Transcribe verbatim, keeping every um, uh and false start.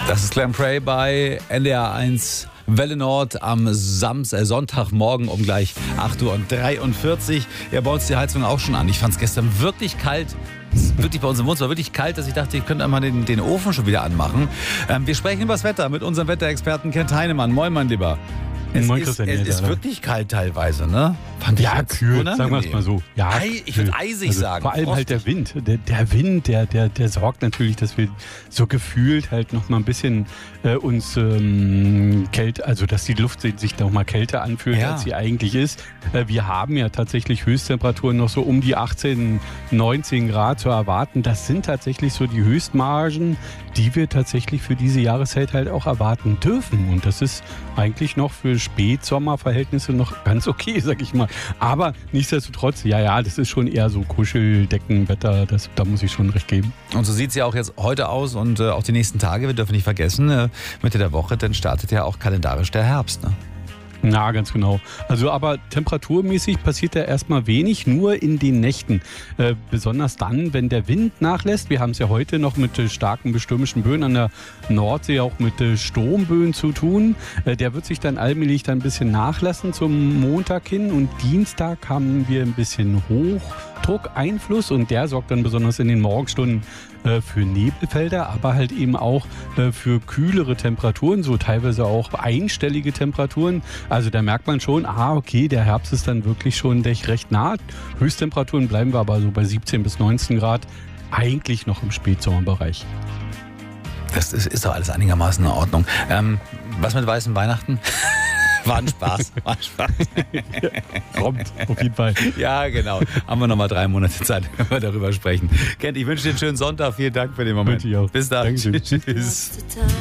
Das ist Glenn Frey bei N D R eins Welle Nord am Samstag, äh, Sonntagmorgen um gleich acht Uhr dreiundvierzig. Ja, bei uns die Heizung auch schon an. Ich fand es gestern wirklich kalt. Es ist wirklich bei uns im Wohnzimmer wirklich kalt, dass ich dachte, ich könnte einmal den, den Ofen schon wieder anmachen. Ähm, wir sprechen über das Wetter mit unserem Wetterexperten Kent Heinemann. Moin, mein Lieber. Es Moin, ist, Christian, es ist ja, wirklich kalt teilweise, ne? Fand ich Ja, jetzt kühl, unangenehm. sagen wir es mal so. Ja, Ei, ich würde kühl. eisig Also sagen. Vor allem Frostig. halt der Wind. Der, der Wind, der, der, der sorgt natürlich, dass wir so gefühlt halt noch mal ein bisschen äh, uns ähm, kälte, also dass die Luft sich noch mal kälter anfühlt, Ja. als sie eigentlich ist. Äh, wir haben ja tatsächlich Höchsttemperaturen noch so um die achtzehn, neunzehn Grad zu erwarten. Das sind tatsächlich so die Höchstmargen, die wir tatsächlich für diese Jahreszeit halt auch erwarten dürfen. Und das ist eigentlich noch für Spätsommerverhältnisse noch ganz okay, sag ich mal. Aber nichtsdestotrotz, ja, ja, das ist schon eher so Kuscheldeckenwetter, das, da muss ich schon recht geben. Und so sieht es ja auch jetzt heute aus und äh, auch die nächsten Tage. Wir dürfen nicht vergessen, äh, Mitte der Woche, dann startet ja auch kalendarisch der Herbst. Ne? Ja, ganz genau. Also aber temperaturmäßig passiert da erstmal wenig, nur in den Nächten. Äh, besonders dann, wenn der Wind nachlässt. Wir haben es ja heute noch mit äh, starken bestürmischen Böen an der Nordsee, auch mit äh, Sturmböen zu tun. Äh, der wird sich dann allmählich dann ein bisschen nachlassen zum Montag hin. Und Dienstag haben wir ein bisschen Hochdruckeinfluss und der sorgt dann besonders in den Morgenstunden äh, für Nebelfelder, aber halt eben auch äh, für kühlere Temperaturen, so teilweise auch einstellige Temperaturen. Also da merkt man schon, ah okay, der Herbst ist dann wirklich schon recht nah. Höchsttemperaturen bleiben wir aber so bei siebzehn bis neunzehn Grad, eigentlich noch im Spätsommerbereich. Das ist, ist doch alles einigermaßen in Ordnung. Ähm, was mit weißen Weihnachten? War ein Spaß. War ein Spaß. Kommt, auf jeden Fall. Ja, genau. Haben wir noch mal drei Monate Zeit, wenn wir darüber sprechen. Kent, ich wünsche dir einen schönen Sonntag. Vielen Dank für den Moment. Wünsche ich auch. Bis dann. Dankeschön. Tschüss.